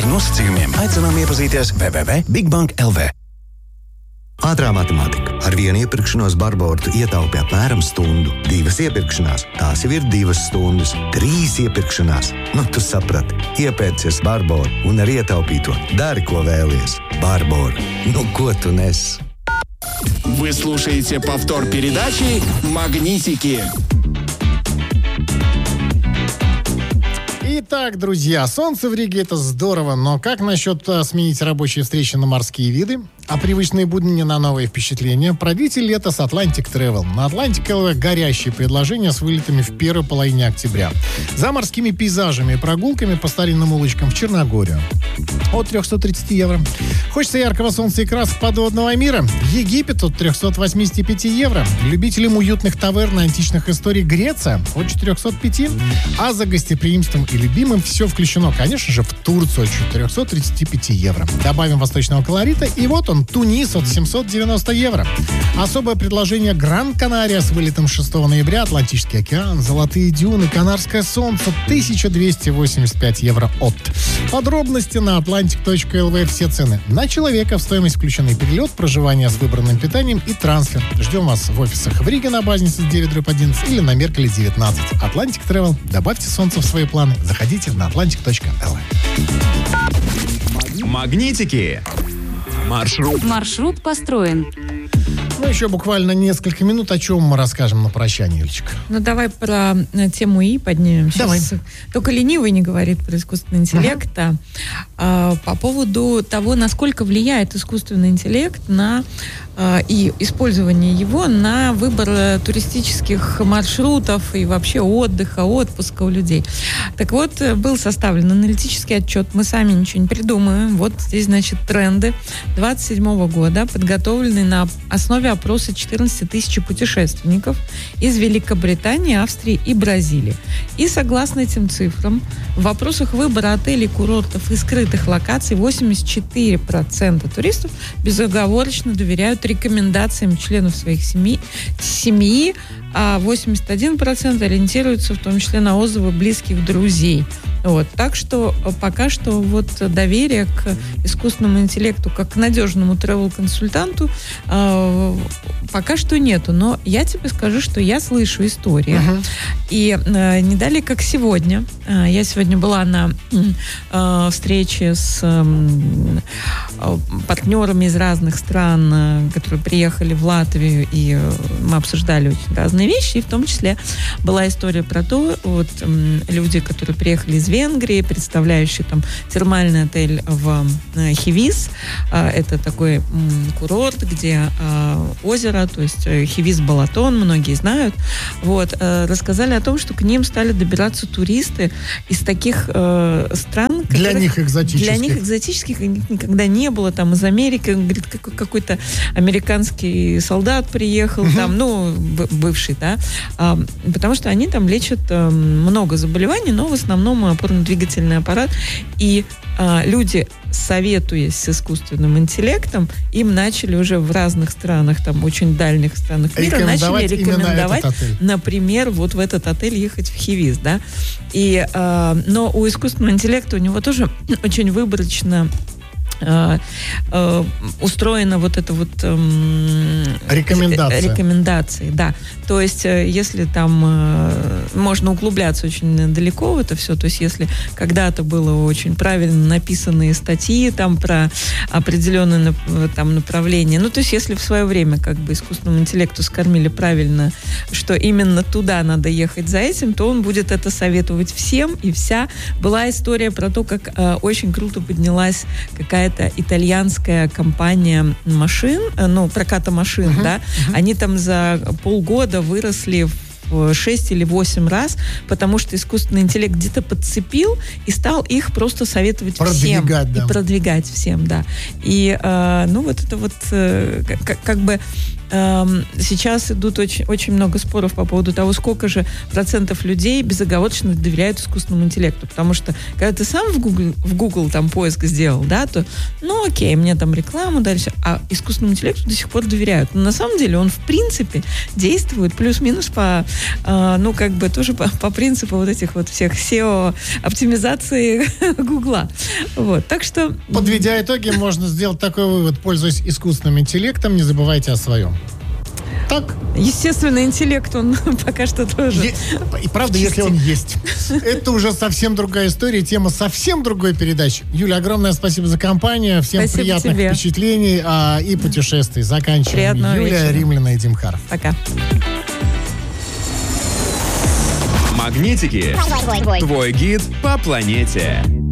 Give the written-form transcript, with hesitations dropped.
nosacījumiem aicinām iepazīties www.bigbank.lv. Ātrā matemātika. Ar vienu iepirkšanos Barboru ietaupi apmēram stundu. 2 iepirkšanās, tās jau ir 2 stundas. 3 iepirkšanās, tu saprati. Iepērcies Barboru un ar ietaupīto dari, ko vēlies. Barboru, ko tu nes? Вы слушаете повтор передачи «Магнитики». Итак, друзья, солнце в Риге — это здорово, но как насчет сменить рабочие встречи на морские виды, а привычные будни на новые впечатления? Пройдите лето с Atlantic Travel. На Atlantic LV горящие предложения с вылетами в первой половине октября. За морскими пейзажами и прогулками по старинным улочкам в Черногорию. От 330 евро. Хочется яркого солнца и красок подводного мира? Египет от 385 евро. Любителям уютных таверн и античных историй Греция от 405. А за гостеприимством и любимым все включено, конечно же, в Турцию от 435 евро. Добавим восточного колорита, и вот он, Тунис от 790 евро. Особое предложение Гран-Канария с вылетом 6 ноября, Атлантический океан, Золотые дюны, Канарское солнце, 1285 евро от. Подробности на atlantic.lv. Все цены на человека, в стоимость включены перелет, проживание с выбранным питанием и трансфер. Ждем вас в офисах в Риге на Базнице 9/11 или на Меркеле 19. Atlantic Travel. Добавьте солнце в свои планы. Заходите на atlantic.lv. Магнитики. Маршрут построен. Еще буквально несколько минут. О чем мы расскажем на прощание, Юлечка? Давай про тему И поднимем. Давай. Сейчас только ленивый не говорит про искусственный интеллект. По поводу того, насколько влияет искусственный интеллект на и использование его на выбор туристических маршрутов и вообще отдыха, отпуска у людей. Так вот, был составлен аналитический отчет. Мы сами ничего не придумываем. Вот здесь, значит, тренды 27 года, подготовленные на основе опроса 14 тысяч путешественников из Великобритании, Австрии и Бразилии. И согласно этим цифрам, в вопросах выбора отелей, курортов и скрытых локаций 84% туристов безоговорочно доверяют рекомендациям членов своих семьи, а 81% ориентируются в том числе на отзывы близких друзей. Вот. Так что пока что вот доверие к искусственному интеллекту как к надежному тревел-консультанту пока что нету. Но я тебе скажу, что я слышу истории. И не далее, как сегодня. Я сегодня была на встрече с партнерами из разных стран, которые приехали в Латвию, и мы обсуждали очень разные вещи, и в том числе была история про то, вот люди, которые приехали из Венгрии, представляющие там термальный отель в Хивис. Это такой курорт, где озеро, то есть Хивис-Балатон, многие знают. Вот, рассказали о том, что к ним стали добираться туристы из таких стран, для них экзотических. Для них экзотических никогда не было. Там из Америки, говорит, какой-то американский солдат приехал, там, бывший, да, потому что они там лечат много заболеваний, но в основном опорно-двигательный аппарат. И люди, советуясь с искусственным интеллектом, им начали уже в разных странах, там очень дальних странах мира, начали рекомендовать, например, вот в этот отель ехать в Хивис, да. И, но у искусственного интеллекта у него тоже очень выборочно устроена вот эта вот рекомендации, да. То есть, если там можно углубляться очень далеко в это все, то есть, если когда-то было очень правильно написанные статьи там про определенные там направления, то есть, если в свое время как бы искусственному интеллекту скормили правильно, что именно туда надо ехать за этим, то он будет это советовать всем и вся. Была история про то, как очень круто поднялась какая-то итальянская компания машин, проката машин, да, они там за полгода выросли в 6 или 8 раз, потому что искусственный интеллект где-то подцепил и стал их просто советовать всем. Да. И продвигать всем, да. И, вот это вот как бы сейчас идут очень много споров по поводу того, сколько же процентов людей безоговорочно доверяют искусственному интеллекту. Потому что, когда ты сам в Google там поиск сделал, да, то, ну окей, мне там рекламу дальше, а искусственному интеллекту до сих пор доверяют. Но на самом деле он, в принципе, действует плюс-минус по, тоже по принципу вот этих вот всех SEO-оптимизации Гугла. Вот, так что... Подведя итоги, можно сделать такой вывод. Пользуясь искусственным интеллектом, не забывайте о своем. Так? Естественный интеллект, он пока что тоже... И правда, если он есть. Это уже совсем другая история, тема совсем другой передачи. Юля, огромное спасибо за компанию. Всем спасибо приятных тебе. Впечатлений и путешествий. Заканчиваем. Приятного Юлия вечера. Римляна и Дим Харов. Пока. Магнитики. Твой гид по планете.